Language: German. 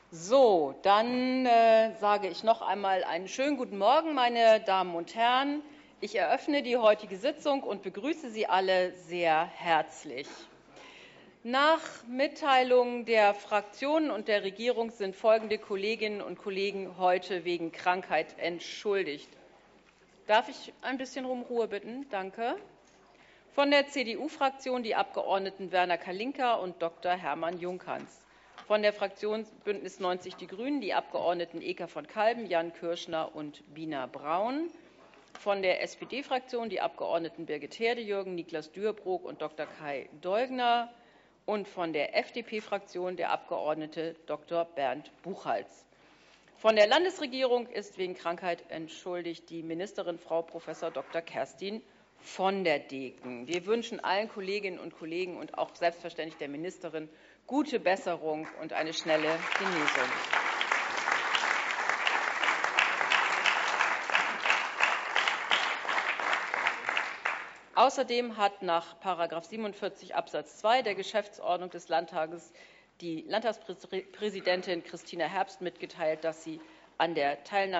So, dann sage ich noch einmal einen schönen guten Morgen, meine Damen und Herren. Ich eröffne die heutige Sitzung und begrüße Sie alle sehr herzlich. Nach Mitteilung der Fraktionen und der Regierung sind folgende Kolleginnen und Kollegen heute wegen Krankheit entschuldigt. Darf ich ein bisschen um Ruhe bitten? Danke. Von der CDU-Fraktion die Abgeordneten Werner Kalinka und Dr. Hermann Junghans. Von der Fraktion Bündnis 90 Die Grünen die Abgeordneten Eka von Kalben, Jan Kürschner und Bina Braun. Von der SPD-Fraktion die Abgeordneten Birgit Herde-Jürgen, Niklas Dürrbrook und Dr. Kai Deugner. Und von der FDP-Fraktion der Abgeordnete Dr. Bernd Buchholz. Von der Landesregierung ist wegen Krankheit entschuldigt die Ministerin Frau Prof. Dr. Kerstin von der Degen. Wir wünschen allen Kolleginnen und Kollegen und auch selbstverständlich der Ministerin gute Besserung und eine schnelle Genesung. Außerdem hat nach § 47 Absatz 2 der Geschäftsordnung des Landtages die Landtagspräsidentin Christina Herbst mitgeteilt, dass sie an der Teilnahme